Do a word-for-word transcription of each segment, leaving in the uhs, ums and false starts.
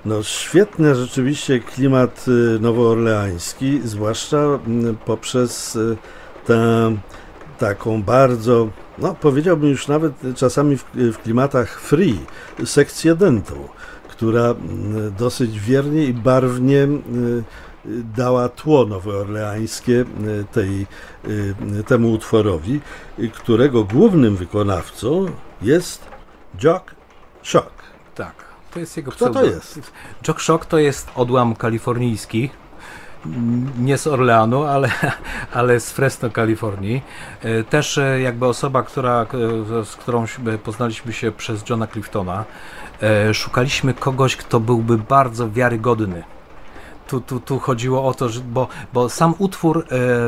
No świetny rzeczywiście klimat nowoorleański, zwłaszcza poprzez tę taką bardzo, no powiedziałbym już nawet czasami w, w klimatach free, sekcję dentu, która dosyć wiernie i barwnie dała tło nowoorleańskie tej, temu utworowi, którego głównym wykonawcą jest Jock Shock. Tak, to jest jego Kto to jest? Jock Shock to jest odłam kalifornijski, nie z Orleanu, ale, ale z Fresno, Kalifornii. Też jakby osoba, która, z którą poznaliśmy się przez Johna Cliftona. Szukaliśmy kogoś, kto byłby bardzo wiarygodny. Tu, tu, tu chodziło o to, że, bo, bo sam utwór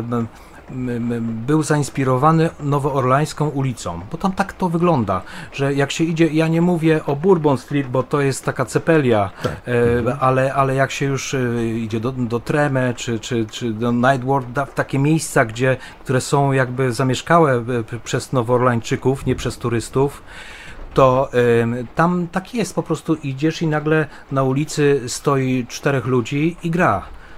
był zainspirowany nowoorleańską ulicą, bo tam tak to wygląda, że jak się idzie, ja nie mówię o Bourbon Street, bo to jest taka cepelia, tak. e, ale, ale jak się już e, idzie do, do Treme, czy, czy, czy do Ninth Ward, da, takie miejsca, gdzie, które są jakby zamieszkałe e, przez nowoorleańczyków, nie przez turystów, to y, tam tak jest, po prostu idziesz i nagle na ulicy stoi czterech ludzi i gra.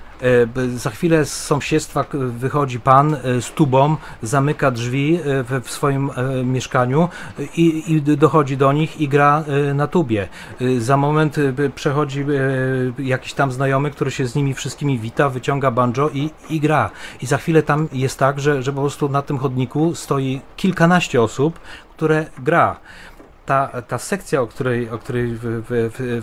Y, za chwilę z sąsiedztwa wychodzi pan y, z tubą, zamyka drzwi y, w, w swoim y, mieszkaniu i, i dochodzi do nich i gra y, na tubie. Y, za moment y, przechodzi y, jakiś tam znajomy, który się z nimi wszystkimi wita, wyciąga banjo i, i gra. I za chwilę tam jest tak, że, że po prostu na tym chodniku stoi kilkanaście osób, które gra. Ta, ta sekcja, o której, o której w, w, w,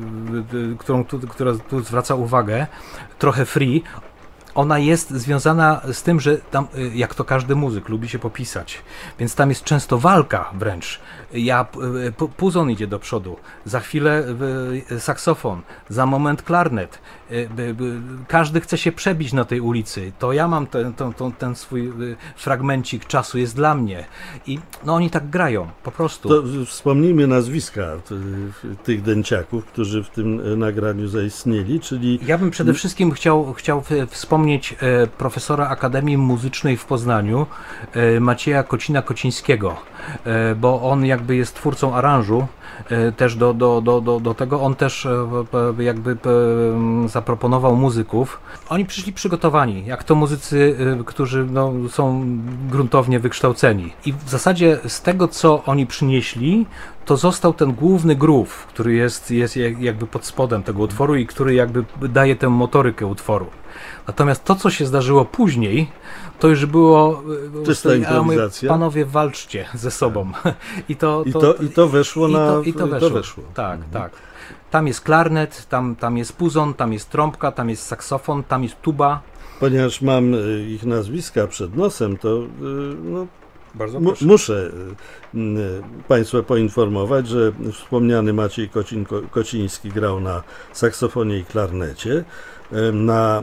w, w, którą tu, która tu zwraca uwagę, trochę free, ona jest związana z tym, że tam, jak to każdy muzyk, lubi się popisać, więc tam jest często walka wręcz. Ja, puzon idzie do przodu, za chwilę saksofon, za moment klarnet. Każdy chce się przebić na tej ulicy. To ja mam ten, ten, ten, ten swój fragmencik czasu, jest dla mnie. I no oni tak grają, po prostu. To wspomnijmy nazwiska tych dęciaków, którzy w tym nagraniu zaistnieli, czyli... Ja bym przede wszystkim chciał, chciał wspomnieć e, profesora Akademii Muzycznej w Poznaniu, e, Macieja Kocina-Kocińskiego, e, bo on jakby jest twórcą aranżu e, też do, do, do, do, do tego. On też e, jakby e, zaproponował muzyków. Oni przyszli przygotowani, jak to muzycy, e, którzy no, są gruntownie wykształceni. I w zasadzie z tego, co oni przynieśli, to został ten główny groove, który jest, jest jakby pod spodem tego utworu i który jakby daje tę motorykę utworu. Natomiast to, co się zdarzyło później, to już było... Czysta improwizacja. Panowie, walczcie ze sobą. I to, I to, i to weszło i na... to, i to weszło. To weszło. Tak, mhm. tak. Tam jest klarnet, tam, tam jest puzon, tam jest trąbka, tam jest saksofon, tam jest tuba. Ponieważ mam ich nazwiska przed nosem, to no, Bardzo mu, muszę Państwa poinformować, że wspomniany Maciej Kocin, Kociński grał na saksofonie i klarnecie, na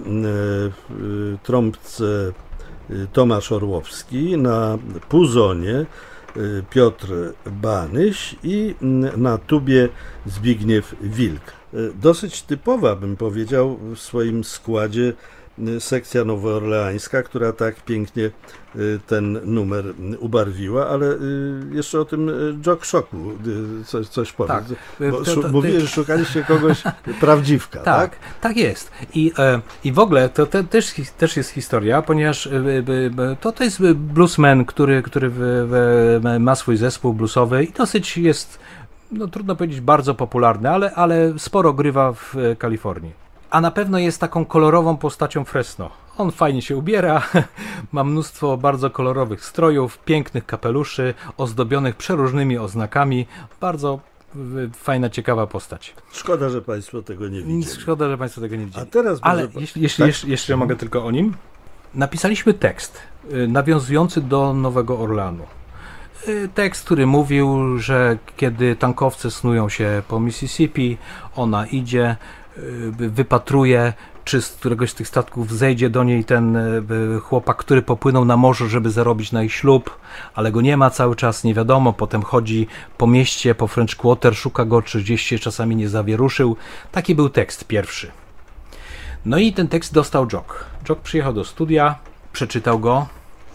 trąbce Tomasz Orłowski, na puzonie Piotr Banyś i na tubie Zbigniew Wilk. Dosyć typowa, bym powiedział, w swoim składzie sekcja nowoorleańska, która tak pięknie ten numer ubarwiła, ale jeszcze o tym Jock Shocku coś, coś powiedz. Tak. Bo to, to, mówiłeś, że szukaliście kogoś prawdziwka, tak? Tak, tak jest. I, e, i w ogóle to, to też, też jest historia, ponieważ e, e, to, to jest bluesman, który, który w, w, ma swój zespół bluesowy i dosyć jest, no trudno powiedzieć, bardzo popularny, ale, ale sporo grywa w Kalifornii. A na pewno jest taką kolorową postacią Fresno. On fajnie się ubiera, ma mnóstwo bardzo kolorowych strojów, pięknych kapeluszy, ozdobionych przeróżnymi oznakami. Bardzo fajna, ciekawa postać. Szkoda, że Państwo tego nie widzieli. Szkoda, że Państwo tego nie widzieli. A teraz Ale może... jeśli, jeśli tak? jeszcze, jeszcze mogę tylko o nim. Napisaliśmy tekst y, nawiązujący do Nowego Orleanu. Y, tekst, który mówił, że kiedy tankowce snują się po Mississippi, ona idzie, wypatruje, czy z któregoś z tych statków zejdzie do niej ten chłopak, który popłynął na morzu, żeby zarobić na ich ślub, ale go nie ma cały czas, nie wiadomo, potem chodzi po mieście, po French Quarter, szuka go, czy gdzieś się czasami nie zawieruszył. Taki był tekst pierwszy. No i ten tekst dostał Jock. Jock przyjechał do studia, przeczytał go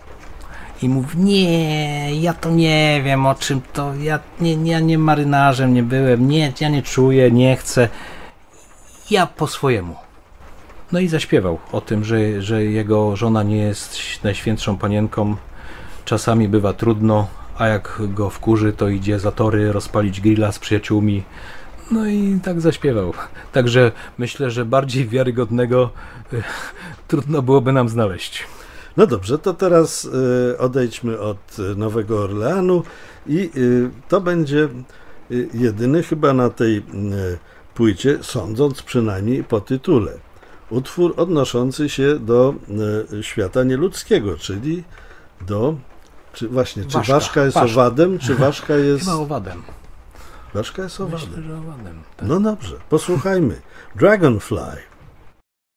i mówi, nie, ja to nie wiem o czym to, ja nie, ja nie marynarzem nie byłem, nie, ja nie czuję, nie chcę. ja po swojemu. No i zaśpiewał o tym, że, że jego żona nie jest najświętszą panienką, czasami bywa trudno, a jak go wkurzy, to idzie za tory rozpalić grilla z przyjaciółmi. No i tak zaśpiewał. Także myślę, że bardziej wiarygodnego y, trudno byłoby nam znaleźć. No dobrze, to teraz y, odejdźmy od Nowego Orleanu i y, to będzie y, jedyny chyba na tej y, płycie, sądząc przynajmniej po tytule, utwór odnoszący się do y, świata nieludzkiego, czyli do... Czy właśnie, czy Ważka, ważka jest ważka. owadem, czy ważka jest... Chyba owadem. Ważka jest owadem. Myślę, że owadem. Tak. No dobrze, posłuchajmy. Dragonfly.